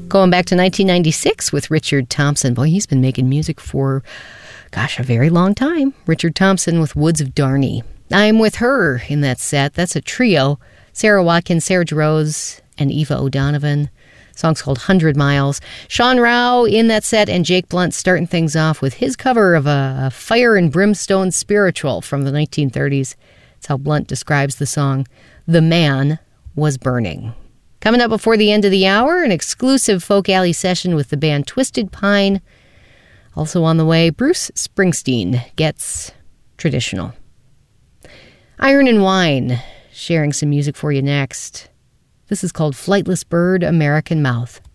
Going back to 1996 with Richard Thompson. Boy, he's been making music for, a very long time. Richard Thompson with Woods of Darney. I'm With Her in that set. That's a trio. Sarah Watkins, Sarah Jarosz, and Eva O'Donovan. Song's called 100 Miles. Sean Rao in that set, and Jake Blunt starting things off with his cover of a fire and brimstone spiritual from the 1930s. That's how Blunt describes the song. The Man Was Burning. Coming up before the end of the hour, an exclusive Folk Alley session with the band Twisted Pine. Also on the way, Bruce Springsteen gets traditional. Iron and Wine, sharing some music for you next. This is called Flightless Bird, American Mouth.